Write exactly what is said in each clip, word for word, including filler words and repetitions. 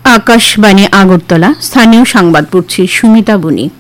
আকাশবাণী আগরতলা। স্থানীয় সংবাদ পড়ছি সুমিতা বণিক।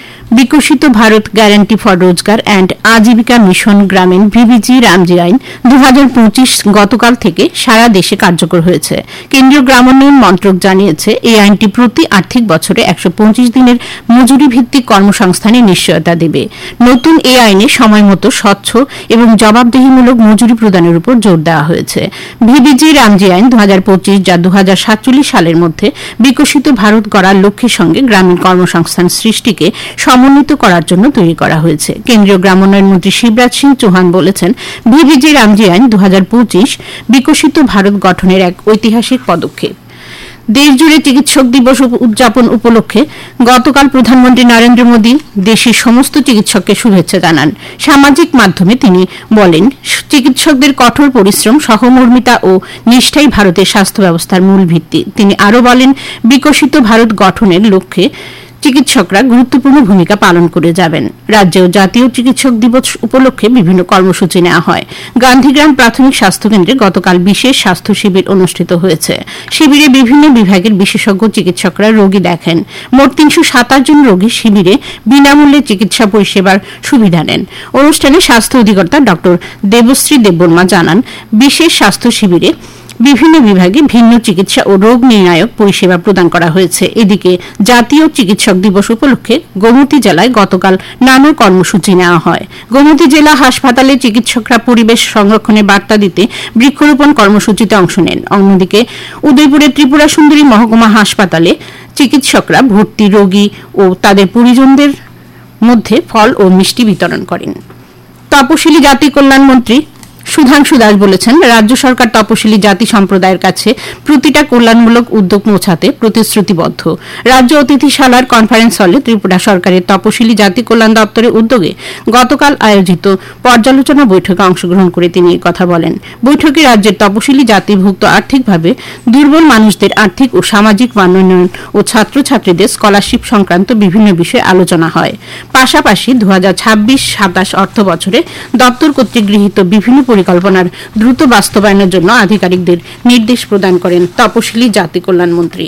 বিকশিত ভারত গ্যারান্টি ফর রোজগার অ্যান্ড আজীবিকা মিশন গ্রামীণ ভিবিজি রামজি আইন দু হাজার পঁচিশ গতকাল থেকে সারা দেশে কার্যকর হয়েছে। কেন্দ্রীয় গ্রামোন্নয়ন মন্ত্রক জানিয়েছে, এই আইনটি প্রতি আর্থিক বছরে একশো পঁচিশ দিনের মজুরি ভিত্তিক কর্মসংস্থানের নিশ্চয়তা দেবে। নতুন এই আইনে সময়মতো স্বচ্ছ এবং জবাবদিহিমূলক মজুরি প্রদানের উপর জোর দেওয়া হয়েছে। ভিবিজি রামজি আইন দু হাজার পঁচিশ যা দু হাজার সাতচল্লিশ সালের মধ্যে বিকশিত ভারত গড়ার লক্ষ্যের সঙ্গে গ্রামীণ কর্মসংস্থান সৃষ্টিকে সমন্বিত করার জন্য তৈরি করা হয়েছে। কেন্দ্রীয় গ্রামোন্নয়ন মন্ত্রী শিবরাজ সিং চৌহান বলেছেন, ভিবিজি রামজি আইন দু হাজার পঁচিশ বিকশিত ভারত গঠনের এক ঐতিহাসিক পদক্ষেপ। দেশজুড়ে চিকিৎসক দিবস উদযাপন উপলক্ষে গতকাল প্রধানমন্ত্রী নরেন্দ্র মোদী দেশের সমস্ত চিকিৎসককে শুভেচ্ছা জানান। সামাজিক মাধ্যমে তিনি বলেন, চিকিৎসকদের কঠোর পরিশ্রম, সহমর্মিতা ও নিষ্ঠাই ভারতের স্বাস্থ্য ব্যবস্থার মূল ভিত্তি। তিনি আরও বলেন, বিকশিত ভারত গঠনের লক্ষ্যে চিকিৎসকরা গুরুত্বপূর্ণ ভূমিকা পালন করে যাবেন। রাজ্যেও জাতীয় চিকিৎসক দিবস উপলক্ষে বিভিন্ন কর্মসূচি নেওয়া হয়। গান্ধীগ্রাম প্রাথমিক স্বাস্থ্যকেন্দ্রে গতকাল বিশেষ স্বাস্থ্য শিবির অনুষ্ঠিত হয়েছে। শিবিরে বিভিন্ন বিভাগের বিশেষজ্ঞ চিকিৎসকরা রোগী দেখেন। মোট তিনশো সাতাশ জন রোগী শিবিরে বিনামূল্যে চিকিৎসা পরিষেবার সুবিধা নেন। অনুষ্ঠানে স্বাস্থ্য অধিকর্তা ড দেবশ্রী দেববর্মা জানান, বিশেষ স্বাস্থ্য শিবিরে বিভিন্ন বিভাগে ভিন্ন চিকিৎসা ও রোগ নির্ণায়ক পরিষেবা প্রদান করা হয়েছে। এদিকে জাতীয় চিকিৎসক দিবস উপলক্ষে গোমতী জেলায় গতকাল নানা কর্মসূচি নেওয়া হয়। গোমতী জেলা হাসপাতালে চিকিৎসকরা পরিবেশ সংরক্ষণের বার্তা দিতে বৃক্ষরোপণ কর্মসূচিতে অংশ নেন। অন্যদিকে উদয়পুরের ত্রিপুরা সুন্দরী মহকুমা হাসপাতালে চিকিৎসকরা ভর্তি রোগী ও তাদের পরিজনদের মধ্যে ফল ও মিষ্টি বিতরণ করেন। তপশিলি জাতি কল্যাণ মন্ত্রী সুধাংশু দাস বলেছেন, রাজ্য সরকার তপশিলি জাতি সম্প্রদায়ের কাছে প্রতিটা কল্যাণমূলক উদ্যোগ পৌঁছাতে প্রতিশ্রুতিবদ্ধ। রাজ্য অতিথিশালার কনফারেন্স হলে ত্রিপুরা সরকারের তপশিলি জাতি কল্যাণ দপ্তরের উদ্যোগে গতকাল আয়োজিত পর্যালোচনা বৈঠকে অংশগ্রহণ করে তিনি এই কথা বলেন। বৈঠকে রাজ্যের তপশিলি জাতিভুক্ত আর্থিকভাবে দুর্বল মানুষদের আর্থিক ও সামাজিক মানোন্নয়ন ও ছাত্রছাত্রীদের স্কলারশিপ সংক্রান্ত বিভিন্ন বিষয়ে আলোচনা হয়। পাশাপাশি দু হাজার ছাব্বিশ সাতাশ অর্থ বছরে দপ্তর কর্তৃক গৃহীত বিভিন্ন পরিকল্পনার দ্রুত বাস্তবায়নের জন্য আধিকারিকদের নির্দেশ প্রদান করেন তপশিলি জাতি কল্যাণ মন্ত্রী।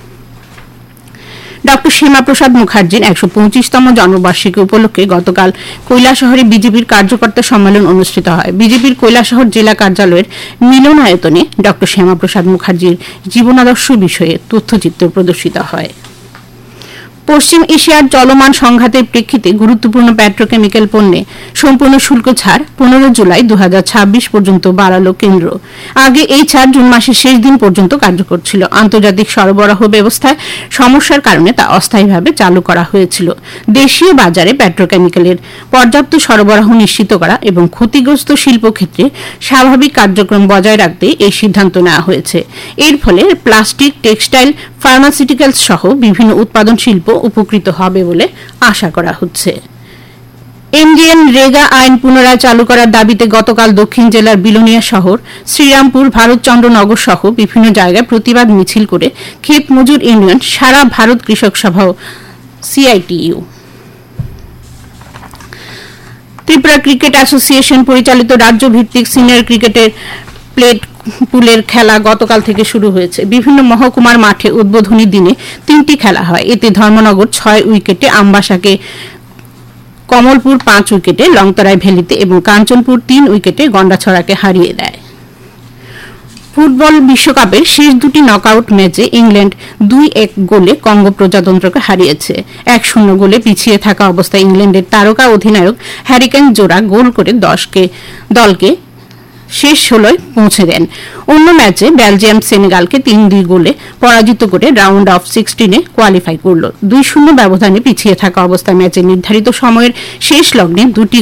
ড শ্যামাপ্রসাদ মুখার্জির একশো পঁচিশতম জন্মবার্ষিকী উপলক্ষে গতকাল কৈলাসহরে বিজেপির কার্যকর্তা সম্মেলন অনুষ্ঠিত হয়। বিজেপির কৈলাসহর জেলা কার্যালয়ের মিলনায়তনে ড শ্যামাপ্রসাদ মুখার্জির জীবনাদর্শ বিষয়ে তথ্যচিত্র প্রদর্শিত হয়। পশ্চিম এশিয়ার চলমান সংঘাতের প্রেক্ষিতে গুরুত্বপূর্ণ পেট্রোকেমিক্যাল পণ্যে সম্পূর্ণ শুল্ক ছাড় পনেরো জুলাই দু হাজার ছাব্বিশ পর্যন্ত বাড়াল কেন্দ্র। আগে এই ছাড় জুন মাসের শেষ দিন পর্যন্ত কার্যকর ছিল। আন্তর্জাতিক সরবরাহ ব্যবস্থায় সমস্যার কারণে তা অস্থায়ীভাবে চালু করা হয়েছিল। দেশীয় বাজারে পেট্রোকেমিক্যালের পর্যাপ্ত সরবরাহ নিশ্চিত করা এবং ক্ষতিগ্রস্ত শিল্পক্ষেত্রে স্বাভাবিক কার্যক্রম বজায় রাখতে এই সিদ্ধান্ত নেওয়া হয়েছে। এর ফলে প্লাস্টিক, টেক্সটাইল, ফার্মাসিউটিক্যালস সহ বিভিন্ন উৎপাদন শিল্প উপকৃত হবে বলে আশা করা হচ্ছে। ইন্ডিয়ান রেগা আইন পুনরায় চালু করার দাবিতে গতকাল দক্ষিণ জেলার বিলোনিয়া শহর, শ্রীরামপুর, ভারতচন্দ্রনগর সহ বিভিন্ন জায়গায় প্রতিবাদ মিছিল করে ক্ষেত মজুর ইউনিয়ন, সারা ভারত কৃষক সভা, সিআইটিইউ, ত্রিপুরা ক্রিকেট অ্যাসোসিয়েশন পরিচালিত রাজ্য ভিত্তিক সিনিয়র ক্রিকেটের প্লেট পুলের খেলা গতকাল থেকে শুরু হয়েছে। বিভিন্ন মহকুমার মাঠে উদ্বোধনী দিনে তিনটি খেলা হয়। এতে ধর্মনগর ছয় উইকেটে, আমবাসাকে কমলপুর পাঁচ উইকেটে, লংতরাই ভ্যালিতে এবং কাঞ্চনপুর তিন উইকেটে গন্ডাছড়াকে হারিয়ে দেয়। ফুটবল বিশ্বকাপের শেষ দুটি নকআউট ম্যাচে ইংল্যান্ড দুই এক গোলে কঙ্গো প্রজাতন্ত্রকে হারিয়েছে। এক শূন্য গোলে পিছিয়ে থাকা অবস্থায় ইংল্যান্ডের তারকা অধিনায়ক হ্যারি কেইন জোড়া গোল করে দশকে দলকে শেষ ষোলোয় পৌঁছে দেন। অন্য ম্যাচে বেলজিয়াম সেনেগালকে তিন দুই গোলে পরাজিত করে রাউন্ড অফ সিক্সটিনে কোয়ালিফাই করল। দুই শূন্য ব্যবধানে পিছিয়ে থাকা অবস্থায় ম্যাচের নির্ধারিত সময়ের শেষ লগ্নে দুটি